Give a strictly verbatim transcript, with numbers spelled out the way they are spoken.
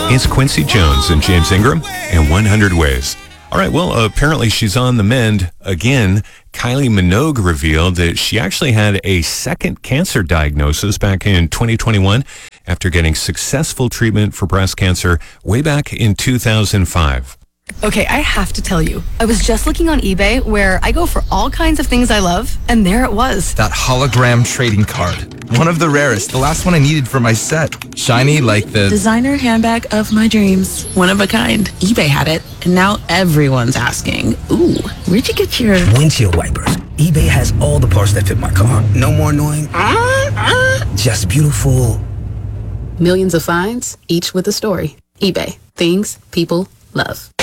It's Quincy Jones and James Ingram in one hundred Ways. All right, well, apparently she's on the mend again. Kylie Minogue revealed that she actually had a second cancer diagnosis back in twenty twenty-one after getting successful treatment for breast cancer way back in two thousand five. Okay, I have to tell you, I was just looking on eBay where I go for all kinds of things I love, and there it was. That hologram trading card. One of the rarest. The last one I needed for my set. Shiny like the... designer handbag of my dreams. One of a kind. eBay had it, and now everyone's asking, ooh, where'd you get your... windshield wipers. eBay has all the parts that fit my car. No more annoying... Uh, uh, just beautiful. Millions of finds, each with a story. eBay. Things people love.